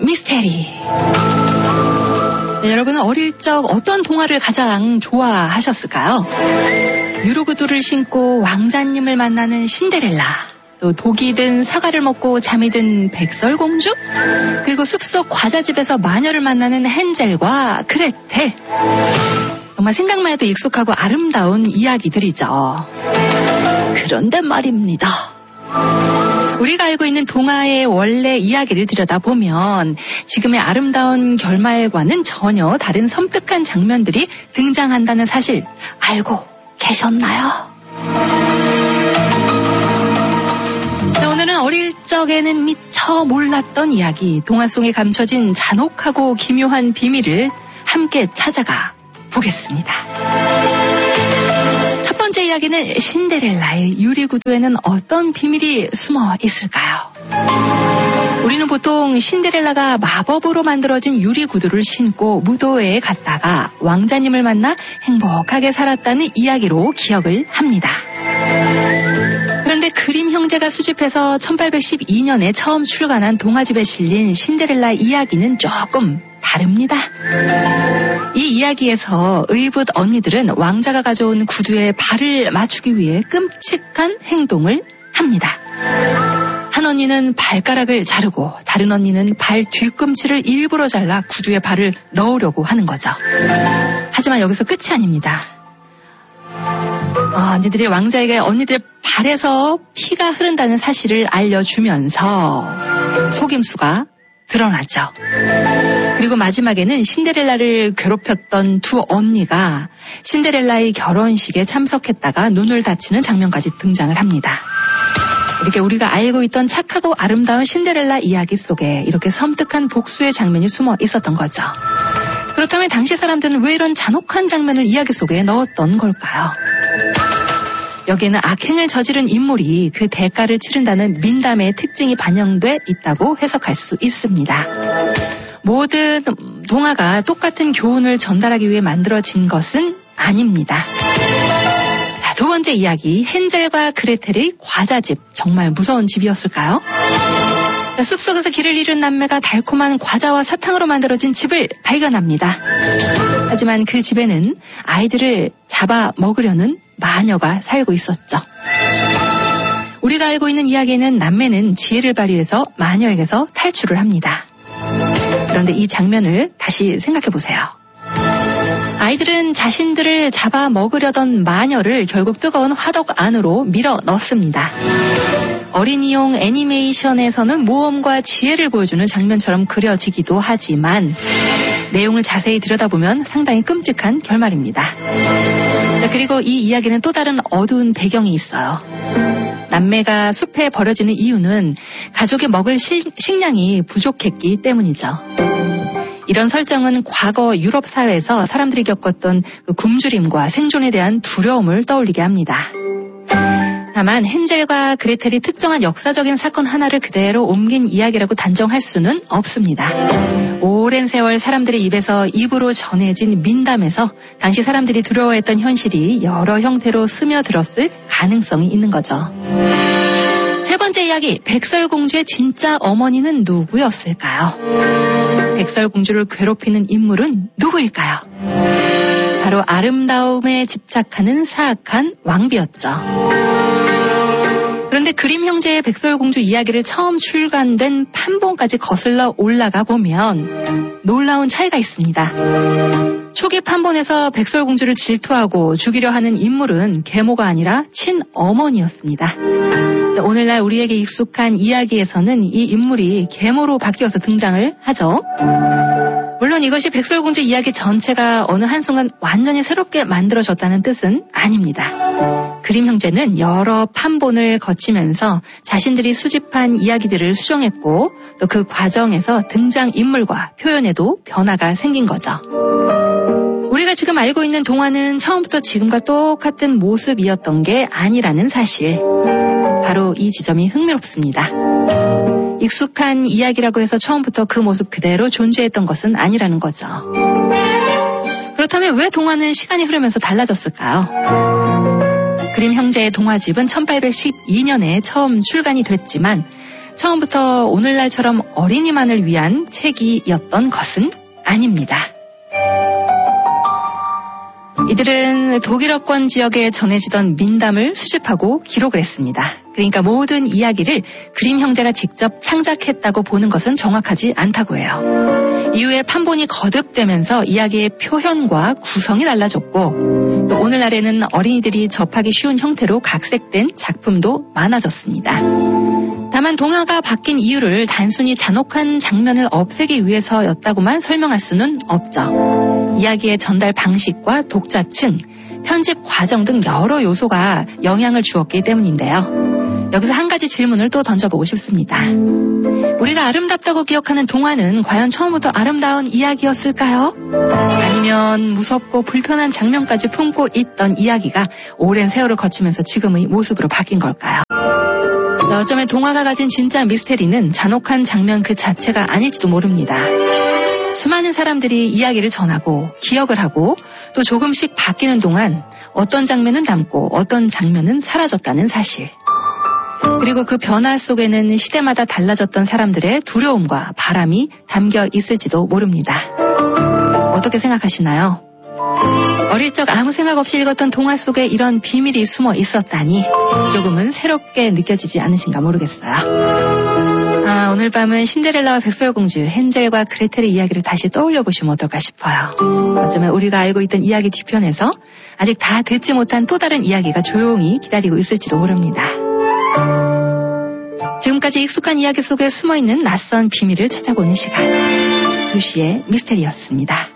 미스테리. 네, 여러분은 어릴 적 어떤 동화를 가장 좋아하셨을까요? 유로구두를 신고 왕자님을 만나는 신데렐라, 또 독이 든 사과를 먹고 잠이 든 백설공주, 그리고 숲속 과자집에서 마녀를 만나는 헨젤과 그레텔. 정말 생각만 해도 익숙하고 아름다운 이야기들이죠. 그런데 말입니다. 우리가 알고 있는 동화의 원래 이야기를 들여다보면 지금의 아름다운 결말과는 전혀 다른 섬뜩한 장면들이 등장한다는 사실 알고 계셨나요? 자, 오늘은 어릴 적에는 미처 몰랐던 이야기, 동화 속에 감춰진 잔혹하고 기묘한 비밀을 함께 찾아가 보겠습니다. 첫 번째 이야기는 신데렐라의 유리구두에는 어떤 비밀이 숨어 있을까요? 우리는 보통 신데렐라가 마법으로 만들어진 유리구두를 신고 무도회에 갔다가 왕자님을 만나 행복하게 살았다는 이야기로 기억을 합니다. 그런데 그림 형제가 수집해서 1812년에 처음 출간한 동화집에 실린 신데렐라 이야기는 조금 다릅니다. 이 이야기에서 의붓 언니들은 왕자가 가져온 구두에 발을 맞추기 위해 끔찍한 행동을 합니다. 한 언니는 발가락을 자르고 다른 언니는 발 뒤꿈치를 일부러 잘라 구두에 발을 넣으려고 하는 거죠. 하지만 여기서 끝이 아닙니다. 언니들이 왕자에게 언니들의 발에서 피가 흐른다는 사실을 알려주면서 속임수가 드러나죠. 그리고 마지막에는 신데렐라를 괴롭혔던 두 언니가 신데렐라의 결혼식에 참석했다가 눈을 다치는 장면까지 등장을 합니다. 이렇게 우리가 알고 있던 착하고 아름다운 신데렐라 이야기 속에 이렇게 섬뜩한 복수의 장면이 숨어 있었던 거죠. 그렇다면 당시 사람들은 왜 이런 잔혹한 장면을 이야기 속에 넣었던 걸까요? 여기에는 악행을 저지른 인물이 그 대가를 치른다는 민담의 특징이 반영돼 있다고 해석할 수 있습니다. 모든 동화가 똑같은 교훈을 전달하기 위해 만들어진 것은 아닙니다. 자, 두 번째 이야기, 헨젤과 그레텔의 과자집. 정말 무서운 집이었을까요? 자, 숲속에서 길을 잃은 남매가 달콤한 과자와 사탕으로 만들어진 집을 발견합니다. 하지만 그 집에는 아이들을 잡아 먹으려는 마녀가 살고 있었죠. 우리가 알고 있는 이야기에는 남매는 지혜를 발휘해서 마녀에게서 탈출을 합니다. 그런데 이 장면을 다시 생각해 보세요. 아이들은 자신들을 잡아 먹으려던 마녀를 결국 뜨거운 화덕 안으로 밀어 넣습니다. 어린이용 애니메이션에서는 모험과 지혜를 보여주는 장면처럼 그려지기도 하지만 내용을 자세히 들여다보면 상당히 끔찍한 결말입니다. 그리고 이 이야기는 또 다른 어두운 배경이 있어요. 남매가 숲에 버려지는 이유는 가족이 먹을 식량이 부족했기 때문이죠. 이런 설정은 과거 유럽 사회에서 사람들이 겪었던 그 굶주림과 생존에 대한 두려움을 떠올리게 합니다. 다만 헨젤과 그레텔이 특정한 역사적인 사건 하나를 그대로 옮긴 이야기라고 단정할 수는 없습니다. 오랜 세월 사람들의 입에서 입으로 전해진 민담에서 당시 사람들이 두려워했던 현실이 여러 형태로 스며들었을 가능성이 있는 거죠. 세 번째 이야기, 백설공주의 진짜 어머니는 누구였을까요? 백설공주를 괴롭히는 인물은 누구일까요? 바로 아름다움에 집착하는 사악한 왕비였죠. 그런데 그림 형제의 백설공주 이야기를 처음 출간된 판본까지 거슬러 올라가 보면 놀라운 차이가 있습니다. 초기 판본에서 백설공주를 질투하고 죽이려 하는 인물은 계모가 아니라 친어머니였습니다. 오늘날 우리에게 익숙한 이야기에서는 이 인물이 계모로 바뀌어서 등장을 하죠. 물론 이것이 백설공주 이야기 전체가 어느 한순간 완전히 새롭게 만들어졌다는 뜻은 아닙니다. 그림 형제는 여러 판본을 거치면서 자신들이 수집한 이야기들을 수정했고 또 그 과정에서 등장인물과 표현에도 변화가 생긴 거죠. 우리가 지금 알고 있는 동화는 처음부터 지금과 똑같은 모습이었던 게 아니라는 사실. 바로 이 지점이 흥미롭습니다. 익숙한 이야기라고 해서 처음부터 그 모습 그대로 존재했던 것은 아니라는 거죠. 그렇다면 왜 동화는 시간이 흐르면서 달라졌을까요? 그림 형제의 동화집은 1812년에 처음 출간이 됐지만 처음부터 오늘날처럼 어린이만을 위한 책이었던 것은 아닙니다. 이들은 독일어권 지역에 전해지던 민담을 수집하고 기록을 했습니다. 그러니까 모든 이야기를 그림 형제가 직접 창작했다고 보는 것은 정확하지 않다고 해요. 이후에 판본이 거듭되면서 이야기의 표현과 구성이 달라졌고 또 오늘날에는 어린이들이 접하기 쉬운 형태로 각색된 작품도 많아졌습니다. 다만 동화가 바뀐 이유를 단순히 잔혹한 장면을 없애기 위해서였다고만 설명할 수는 없죠. 이야기의 전달 방식과 독자층, 편집 과정 등 여러 요소가 영향을 주었기 때문인데요. 여기서 한 가지 질문을 또 던져보고 싶습니다. 우리가 아름답다고 기억하는 동화는 과연 처음부터 아름다운 이야기였을까요? 아니면 무섭고 불편한 장면까지 품고 있던 이야기가 오랜 세월을 거치면서 지금의 모습으로 바뀐 걸까요? 어쩌면 동화가 가진 진짜 미스테리는 잔혹한 장면 그 자체가 아닐지도 모릅니다. 수많은 사람들이 이야기를 전하고 기억을 하고 또 조금씩 바뀌는 동안 어떤 장면은 남고 어떤 장면은 사라졌다는 사실. 그리고 그 변화 속에는 시대마다 달라졌던 사람들의 두려움과 바람이 담겨 있을지도 모릅니다. 어떻게 생각하시나요? 어릴 적 아무 생각 없이 읽었던 동화 속에 이런 비밀이 숨어 있었다니 조금은 새롭게 느껴지지 않으신가 모르겠어요. 오늘 밤은 신데렐라와 백설공주, 헨젤과 그레텔의 이야기를 다시 떠올려 보시면 어떨까 싶어요. 어쩌면 우리가 알고 있던 이야기 뒤편에서 아직 다 듣지 못한 또 다른 이야기가 조용히 기다리고 있을지도 모릅니다. 지금까지 익숙한 이야기 속에 숨어있는 낯선 비밀을 찾아보는 시간, 2시의 미스테리였습니다.